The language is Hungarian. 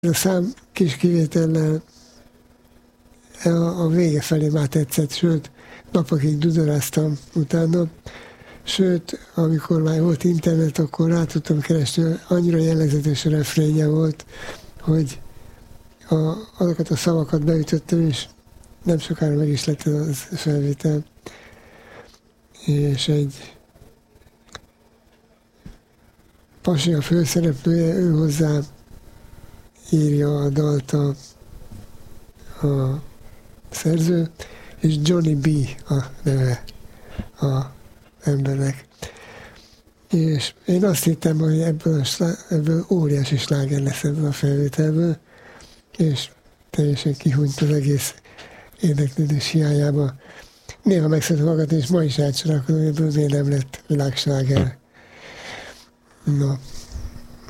A szám kis kivétellel a vége felé már tetszett, sőt, napokig dudoráztam utána. Sőt, amikor már volt internet, akkor rá tudtam keresni, annyira jellegzetes refrénje volt, hogy azokat a szavakat beütöttem, és nem sokára meg is lett az felvétel. És egy pasi a főszereplője, ő hozzá írja a dalt a szerző, és Johnny B. a neve a embernek. És én azt hittem, hogy ebből óriási sláger lesz ebből a felvételből, és teljesen kihunyt az egész érdeklődés hiányába. Néha megszoktam magad, és ma is elcsodálkozom, hogy ebből miért nem lett világsláger. No.